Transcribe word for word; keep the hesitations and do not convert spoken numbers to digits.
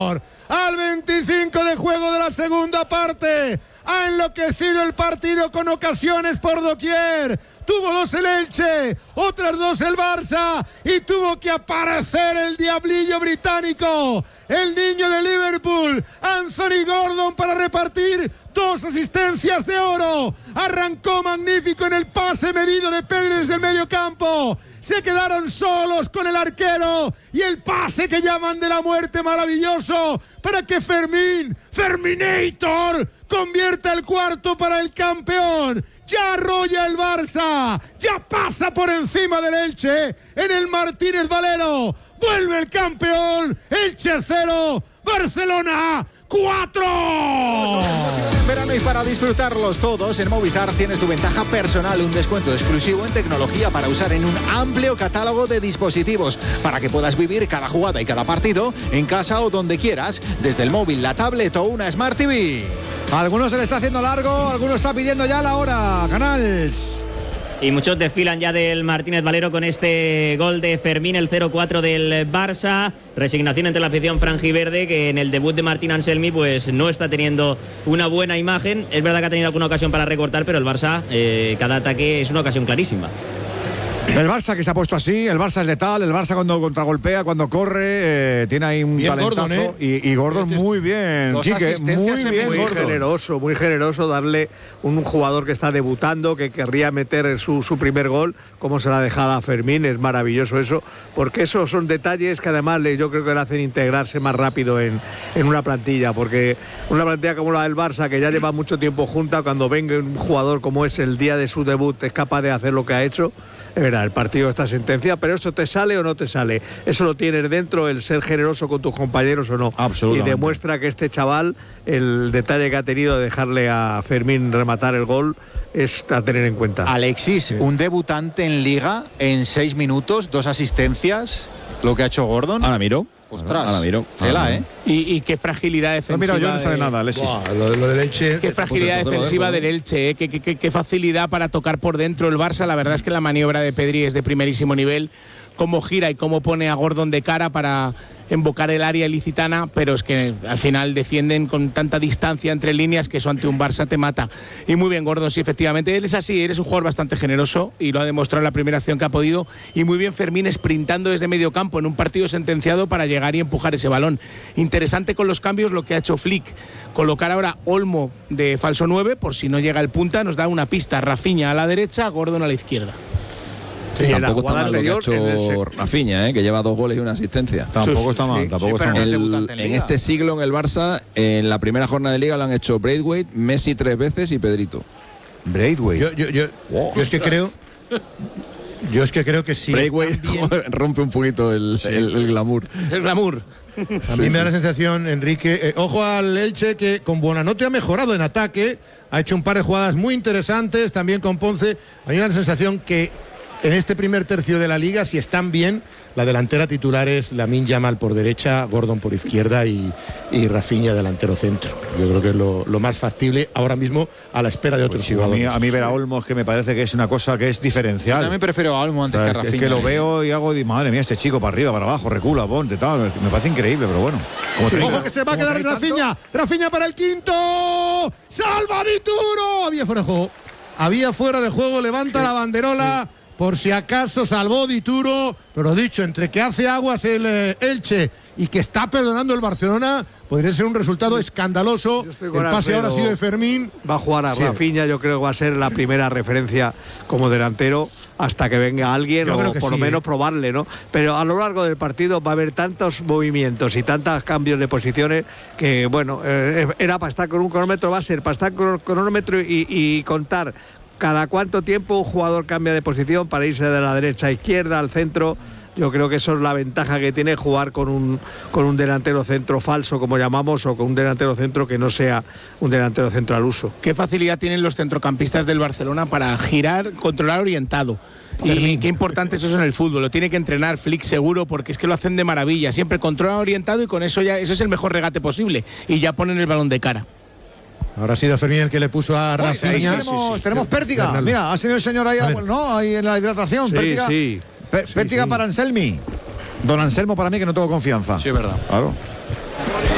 Al veinticinco de juego de la segunda parte, ha enloquecido el partido con ocasiones por doquier. Tuvo dos el Elche, otras dos el Barça y tuvo que aparecer el diablillo británico, el niño de Liverpool, Anthony Gordon, para repartir dos asistencias de oro. Arrancó magnífico en el pase medido de Pedri desde el medio campo. Se quedaron solos con el arquero y el pase que llaman de la muerte maravilloso para que Fermín, Ferminator, convierta el cuarto para el campeón. Ya arrolla el Barça, ya pasa por encima del Elche en el Martínez Valero. Vuelve el campeón, Elche cero, Barcelona cuatro. En verano y para disfrutarlos todos, en Movistar tienes tu ventaja personal, un descuento exclusivo en tecnología para usar en un amplio catálogo de dispositivos, para que puedas vivir cada jugada y cada partido en casa o donde quieras, desde el móvil, la tablet o una Smart T V. A algunos se le está haciendo largo, algunos está pidiendo ya la hora. Canals. Y muchos desfilan ya del Martínez Valero con este gol de Fermín, el cero cuatro del Barça. Resignación entre la afición franjiverde, que en el debut de Martín Anselmi pues no está teniendo una buena imagen. Es verdad que ha tenido alguna ocasión para recortar, pero el Barça, eh, cada ataque es una ocasión clarísima. El Barça que se ha puesto así, el Barça es letal, el Barça cuando contragolpea, cuando corre, eh, tiene ahí un bien talentazo. Gordon, ¿eh? y, y Gordon muy bien, Dos Quique, muy bien, muy Gordon. generoso, muy generoso darle un jugador que está debutando, que querría meter su, su primer gol, como se la ha dejado a Fermín. Es maravilloso eso, porque esos son detalles que además le, yo creo que le hacen integrarse más rápido en, en una plantilla, porque una plantilla como la del Barça, que ya lleva mucho tiempo junta, cuando venga un jugador como es el día de su debut, es capaz de hacer lo que ha hecho. Es verdad, el partido está sentenciado, pero eso te sale o no te sale. Eso lo tienes dentro, el ser generoso con tus compañeros o no. Absolutamente. Y demuestra que este chaval, el detalle que ha tenido de dejarle a Fermín rematar el gol, es a tener en cuenta. Alexis, sí. Un debutante en Liga en seis minutos, dos asistencias, lo que ha hecho Gordon. Ahora miro. Ostras, ahora miro. Tela, ¿eh? Y, y qué fragilidad defensiva. No, mira, yo no sabe de... nada, Alexis. Buah, lo, lo del Elche. Qué fragilidad pues defensiva dejo, del Elche, ¿eh? qué, qué, qué, qué facilidad para tocar por dentro el Barça. La verdad es que la maniobra de Pedri es de primerísimo nivel. Cómo gira y cómo pone a Gordon de cara para embocar el área ilicitana, pero es que al final defienden con tanta distancia entre líneas que eso ante un Barça te mata. Y muy bien Gordon, sí, efectivamente, él es así, él es un jugador bastante generoso y lo ha demostrado en la primera acción que ha podido, y muy bien Fermín sprintando desde medio campo en un partido sentenciado para llegar y empujar ese balón. Interesante con los cambios lo que ha hecho Flick, colocar ahora Olmo de falso nueve, por si no llega el punta, nos da una pista, Rafinha a la derecha, Gordon a la izquierda. Sí, tampoco está mal lo que ha hecho Rafinha, ¿eh? que lleva dos goles y una asistencia. Tampoco está mal, tampoco sí, está mal. El, en, en este siglo en el Barça, en la primera jornada de Liga lo han hecho Braithwaite, Messi tres veces y Pedrito. Braithwaite. Yo, yo, yo, wow. yo es que creo. Yo es que creo que sí. Braithwaite rompe un poquito el, sí. el, el glamour. El glamour. A mí sí, me da sí. la sensación, Enrique, eh, ojo al Elche, que con Buonanotte ha mejorado en ataque, ha hecho un par de jugadas muy interesantes, también con Ponce. A mí me da la sensación que en este primer tercio de la Liga, si están bien, la delantera titular es Lamine Yamal por derecha, Gordon por izquierda y, y Rafinha delantero centro. Yo creo que es lo, lo más factible ahora mismo, a la espera de otros pues sí, jugadores. A mí, a mí ver a Olmo es que me parece que es una cosa que es diferencial. Yo también prefiero a Olmo antes o sea, que a Rafinha. Es que lo veo y hago, madre mía, este chico para arriba, para abajo, recula, ponte, tal. Me parece increíble, pero bueno. Como Ojo que se va a quedar Rafinha. Rafinha para el quinto. ¡Salva Dituro! Había fuera de juego. Había fuera de juego, levanta sí. la banderola. Sí. Por si acaso salvó Dituro, pero dicho, entre que hace aguas el eh, Elche y que está perdonando el Barcelona, podría ser un resultado escandaloso. El pase ahora ha sido de Fermín. Va a jugar a sí. Rafinha, yo creo que va a ser la primera referencia como delantero hasta que venga alguien, yo o por sí, lo menos eh. probarle, ¿no? Pero a lo largo del partido va a haber tantos movimientos y tantos cambios de posiciones que, bueno, eh, era para estar con un cronómetro, va a ser para estar con un cronómetro y, y contar cada cuánto tiempo un jugador cambia de posición para irse de la derecha a izquierda, al centro. Yo creo que eso es la ventaja que tiene jugar con un, con un delantero centro falso, como llamamos, o con un delantero centro que no sea un delantero centro al uso. Qué facilidad tienen los centrocampistas del Barcelona para girar, controlar orientado. Y qué importante es eso en el fútbol. Lo tiene que entrenar Flick seguro, porque es que lo hacen de maravilla. Siempre controla orientado y con eso ya eso es el mejor regate posible. Y ya ponen el balón de cara. Ahora ha sido Fermín el que le puso a Rafinha. Sí, tenemos, sí, sí. tenemos Pértiga. Fernando. Mira, ha sido el señor ahí, no, ahí en la hidratación. Sí, Pértiga, sí. Pértiga sí, sí. para Anselmi. Don Anselmo para mí que no tengo confianza. Sí, es verdad. Claro.